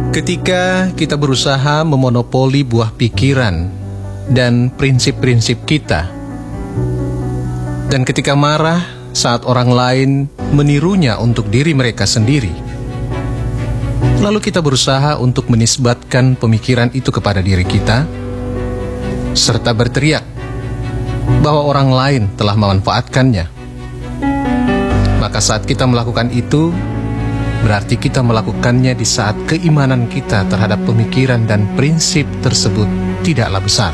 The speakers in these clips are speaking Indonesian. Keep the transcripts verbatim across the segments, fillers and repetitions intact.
Ketika kita berusaha memonopoli buah pikiran dan prinsip-prinsip kita, dan ketika marah saat orang lain menirunya untuk diri mereka sendiri, lalu kita berusaha untuk menisbatkan pemikiran itu kepada diri kita, serta berteriak bahwa orang lain telah memanfaatkannya, maka saat kita melakukan itu, berarti kita melakukannya di saat keimanan kita terhadap pemikiran dan prinsip tersebut tidaklah besar.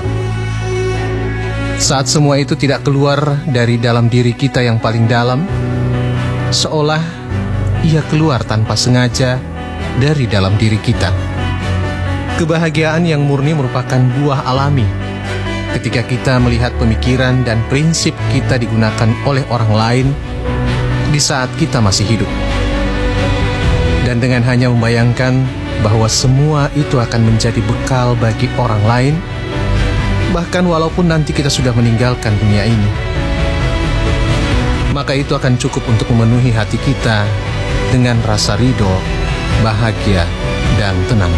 Saat semua itu tidak keluar dari dalam diri kita yang paling dalam, seolah ia keluar tanpa sengaja dari dalam diri kita. Kebahagiaan yang murni merupakan buah alami ketika kita melihat pemikiran dan prinsip kita digunakan oleh orang lain di saat kita masih hidup. Dan dengan hanya membayangkan bahwa semua itu akan menjadi bekal bagi orang lain, bahkan walaupun nanti kita sudah meninggalkan dunia ini, maka itu akan cukup untuk memenuhi hati kita dengan rasa ridho, bahagia, dan tenang.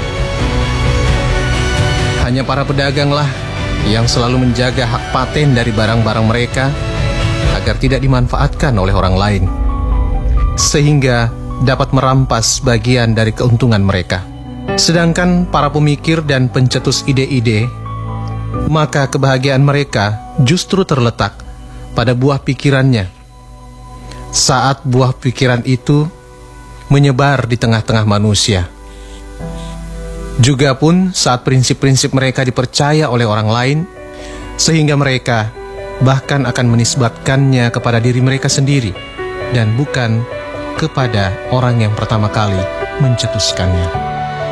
Hanya para pedaganglah yang selalu menjaga hak paten dari barang-barang mereka agar tidak dimanfaatkan oleh orang lain, sehingga dapat merampas bagian dari keuntungan mereka. Sedangkan para pemikir dan pencetus ide-ide, maka kebahagiaan mereka justru terletak pada buah pikirannya. Saat buah pikiran itu menyebar di tengah-tengah manusia, juga pun saat prinsip-prinsip mereka dipercaya oleh orang lain, sehingga mereka bahkan akan menisbatkannya kepada diri mereka sendiri dan bukan kepada orang yang pertama kali mencetuskannya.